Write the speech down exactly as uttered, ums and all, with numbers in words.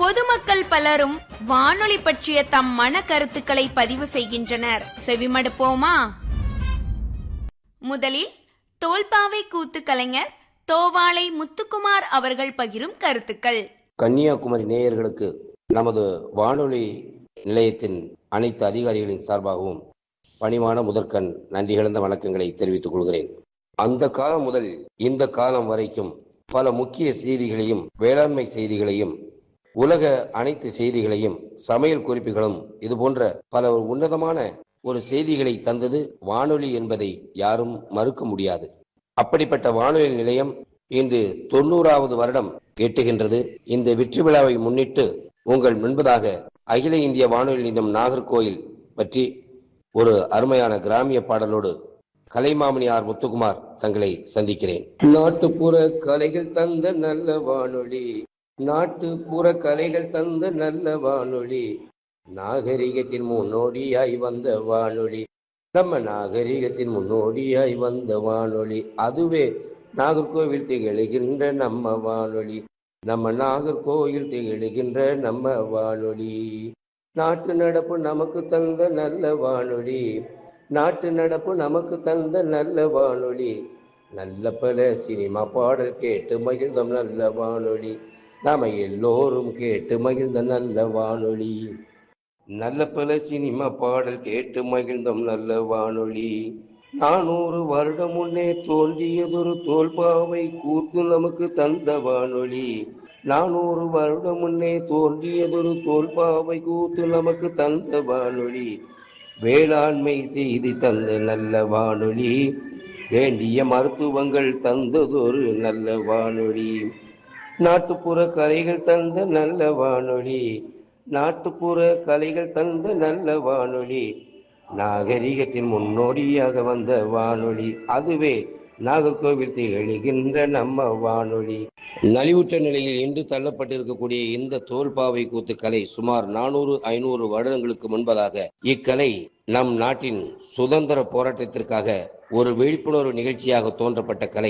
பொதுமக்கள் பலரும் வானொலி பற்றிய தம் மன கருத்துக்களை பதிவு செய்கின்றனர். செவிமடுப்போமா? முதலில் தோல்பாவை கூத்து கலைஞர் தோவாளை முத்துக்குமார் அவர்கள் பகிரும் கருத்துக்கள். கன்னியாகுமரி நேயர்களுக்கு நமது வானொலி நிலையத்தின் அனைத்து அதிகாரிகளின் சார்பாகவும் பணிவான முதற்கண் நன்றி கலந்த வணக்கங்களை தெரிவித்துக் கொள்கிறேன். அந்த காலம் முதல் இந்த காலம் வரைக்கும் பல முக்கிய செய்திகளையும் வேளாண்மை செய்திகளையும் உலக அனைத்து செய்திகளையும் சமையல் குறிப்புகளும் இது போன்ற பல உன்னதமான ஒரு செய்திகளை தந்தது வானொலி என்பதை யாரும் மறுக்க முடியாது. அப்படிப்பட்ட வானொலி நிலையம் இன்று தொண்ணூறாவது வருடம் எட்டுகின்றது. இந்த வெற்றி விழாவை முன்னிட்டு உங்கள் முன்பதாக அகில இந்திய வானொலி நிலையம் நாகர்கோயில் பற்றி ஒரு அருமையான கிராமிய பாடலோடு கலைமாமணி ஆர் முத்துக்குமார் தங்களை சந்திக்கிறேன். நாட்டுப்புற கலைகள் தந்த நல்ல வானொலி, நாட்டுப்புற கலைகள் தந்த நல்ல வானொலி, நாகரிகத்தின் முன்னோடியாய் வந்த வானொலி, நம்ம நாகரிகத்தின் முன்னோடியாய் வந்த வானொலி, அதுவே நாகர்கோவில் திகழுகின்ற நம்ம வானொலி, நம்ம நாகர்கோவில் திகழுகின்ற நம்ம வானொலி. நாட்டு நடப்பு நமக்கு தந்த நல்ல வானொலி, நாட்டு நடப்பு நமக்கு தந்த நல்ல வானொலி, நல்ல பல சினிமா பாடல் கேட்டு மகிழ்ந்தோம் நல்ல வானொலி, நாம எல்லோரும் கேட்டு மகிழ்ந்த நல்ல வானொலி, நல்ல பல சினிமா பாடல் கேட்டு மகிழ்ந்தோம் நல்ல வானொலி. நானூறு வருடம் முன்னே தோன்றியதொரு தோல்பாவை கூத்து நமக்கு தந்த வானொலி, நானூறு வருடம் முன்னே தோன்றியதொரு தோல்பாவை கூத்து நமக்கு தந்த வானொலி, வேளாண்மை செய்தி தந்த நல்ல வானொலி, வேண்டிய மருத்துவங்கள் தந்ததொரு நல்ல வானொலி, நாட்டுப்புற கலைகள் தந்த நல்ல வானொலி, நாட்டுப்புற கலைகள் தந்த நல்ல வானொலி, நாகரிகத்தின் முன்னோடியாக வந்த வானொலி, அதுவே நாகர்கோவில் திகழ்கின்ற நம்ம வானொலி. நலிவுற்ற நிலையில் இன்று தள்ளப்பட்டிருக்கக்கூடிய இந்த தோல்பாவை கூத்து கலை சுமார் நானூறு ஐநூறு வருடங்களுக்கு முன்பதாக இக்கலை நம் நாட்டின் சுதந்திர போராட்டத்திற்காக ஒரு விழிப்புணர்வு நிகழ்ச்சியாக தோன்றப்பட்ட கலை.